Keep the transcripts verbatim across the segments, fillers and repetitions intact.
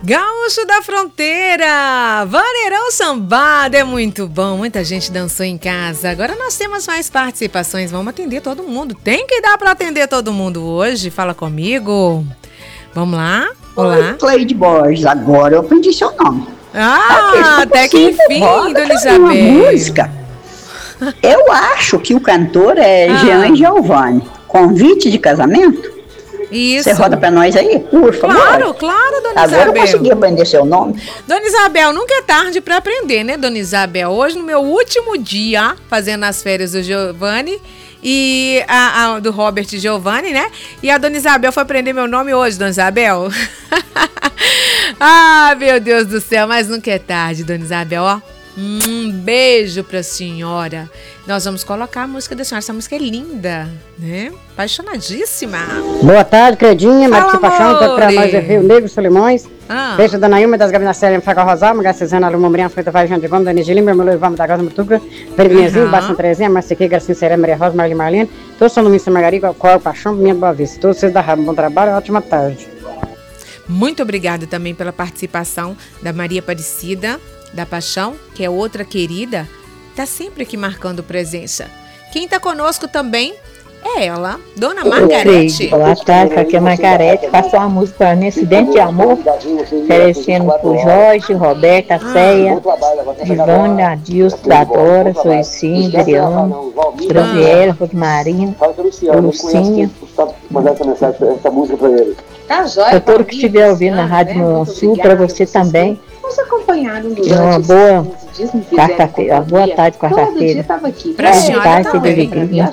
Gaúcho da Fronteira, Vaneirão Sambado, é muito bom, muita gente dançou em casa. Agora nós temos mais participações, vamos atender todo mundo. Tem que dar para atender todo mundo hoje, fala comigo. Vamos lá, olá. Oi, Cleide Borges, agora eu aprendi seu nome. Ah, até que enfim, Dona Isabel. Música. Eu acho que o cantor é ah. Jean Giovanni. Convite de casamento? Isso. Você roda pra nós aí, por favor? Claro, claro, Dona Agora Isabel. Agora eu consegui aprender seu nome. Dona Isabel, nunca é tarde pra aprender, né, Dona Isabel? Hoje, no meu último dia, fazendo as férias do Giovanni e a, a, do Robert Giovanni, né? E a Dona Isabel foi aprender meu nome hoje, Dona Isabel. Ah, meu Deus do céu, mas nunca é tarde, Dona Isabel, ó. Um beijo pra senhora. Nós vamos colocar a música da senhora. Essa música é linda, né? Apaixonadíssima. Boa tarde, Credinha. Marisa Paixão, para nós é Rio Negro, Solimões. Ah. Beijo da Nailma, das Gabinas Célia, Faca Rosal, Maga Cezana, Aluma Brian, Fruta Vai, João de Gomes, Dani Gilim, meu Melhor Vamos da Casa Mutuca, Verdinhazinho, uhum. Basta Terezinha, Marcique, Garcia Serena, Maria Rosa, Marli Marlene. Todos são do Mister Margarida, Cor, Paixão, Minha Boa Vista. Todos vocês da Rádio, bom trabalho, ótima tarde. Muito obrigada também pela participação da Maria Aparecida da Paixão, que é outra querida, tá sempre aqui marcando presença. Quem tá conosco também é ela, Dona Margarete. Boa tarde, aqui é a Margarete. Faça uma música para mim, Acidente de Amor, oferecendo pro Jorge, Roberta, ah. Ceia, Ivone, Adilson, Dadora, Soicinho, Adriano, Graziela, Rosmarina, Lucinha. Mandar essa mensagem, essa música para ele. Tá jóia. Para todo que estiver ouvindo na Rádio no Sul, para você também. Nos acompanharam durante uma boa quarta-feira, uma boa tarde, quarta-feira. Para a senhora também.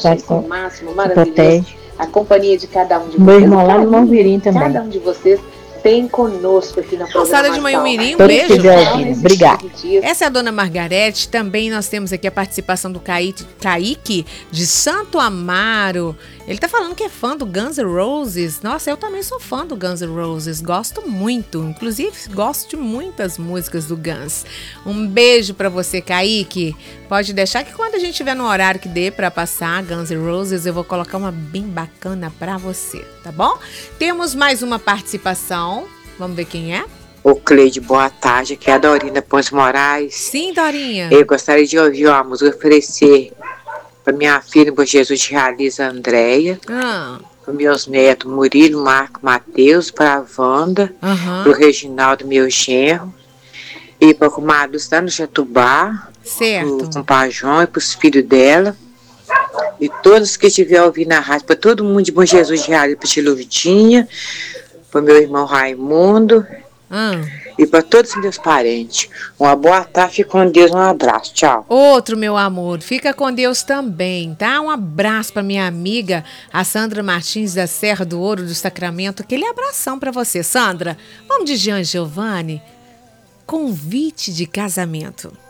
Protege. A companhia de cada um de vocês. Meu irmão lá no Manhumirim também. Cada um de vocês tem conosco aqui na programação. Moçada de Manhumirim, um beijo. Obrigada. Essa é a Dona Margarete. Também nós temos aqui a participação do Kaique, Kaique de Santo Amaro. Ele tá falando que é fã do Guns N' Roses. Nossa, eu também sou fã do Guns N' Roses. Gosto muito. Inclusive, gosto de muitas músicas do Guns. Um beijo pra você, Kaique. Pode deixar que quando a gente tiver no horário que dê pra passar Guns N' Roses, eu vou colocar uma bem bacana pra você, tá bom? Temos mais uma participação. Vamos ver quem é? Ô Cleide, boa tarde. Aqui é a Dorinha Ponce Moraes. Sim, Dorinha. Eu gostaria de ouvir uma música oferecer para minha filha, por Jesus de Realiza, Andréia. Ah. Para meus netos, Murilo, Marco, Matheus, para a Wanda, uhum. para o Reginaldo, meu genro, e para o comadre está no Jatubá, certo. Para o Pajão e para os filhos dela. E todos que estiverem ouvindo na rádio, para todo mundo de Bom Jesus de Realiza, para a Tilo Vitinha, para o meu irmão Raimundo. Hum. E para todos os meus parentes. Uma boa tarde, fica com Deus, um abraço, tchau. Outro, meu amor, fica com Deus também, tá? Um abraço para minha amiga, a Sandra Martins da Serra do Ouro do Sacramento. Aquele abração para você, Sandra. Vamos de Jean Giovanni, Convite de Casamento.